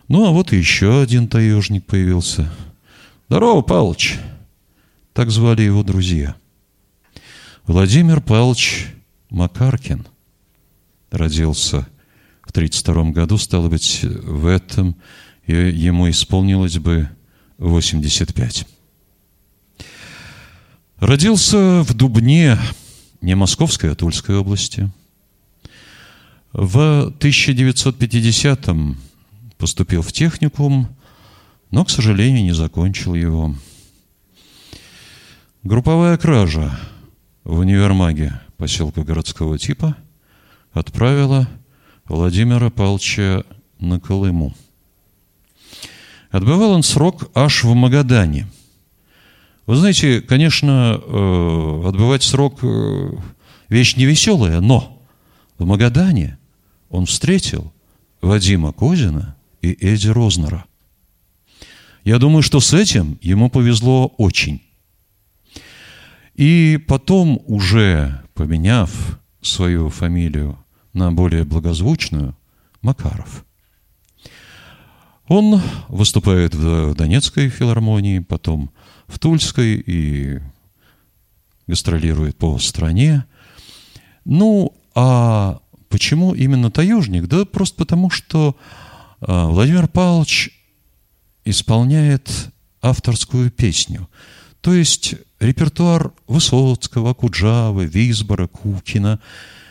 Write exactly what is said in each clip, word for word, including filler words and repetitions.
Ну, а вот и еще один таежник появился. «Здорово, Палыч!» Так звали его друзья. Владимир Павлович Макаркин родился в тридцать втором году, стало быть, в этом ему исполнилось бы восемьдесят пять. Родился в Дубне, не Московской, а Тульской области. В тысяча девятьсот пятидесятом поступил в техникум, но, к сожалению, не закончил его. Групповая кража в универмаге поселка городского типа отправила Владимира Павловича на Колыму. Отбывал он срок аж в Магадане. Вы знаете, конечно, отбывать срок – вещь невеселая, но в Магадане он встретил Вадима Козина и Эдди Рознера. Я думаю, что с этим ему повезло очень. И потом, уже поменяв свою фамилию на более благозвучную, Макаров, он выступает в Донецкой филармонии, потом в Тульской и гастролирует по стране. Ну, а почему именно таежник? Да просто потому, что Владимир Павлович исполняет авторскую песню. То есть репертуар Высоцкого, Акуджавы, Висбора, Кукина.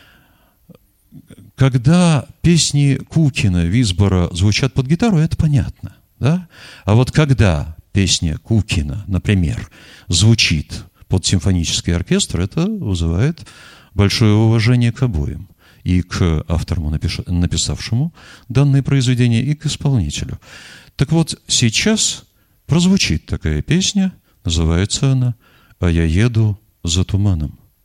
Когда песни Кукина, Висбора звучат под гитару, это понятно. Да? А вот когда песня Кукина, например, звучит под симфонический оркестр, это вызывает большое уважение к обоим. И к автору, написавшему данное произведение, и к исполнителю. Так вот, сейчас прозвучит такая песня, называется она «А я еду за туманом».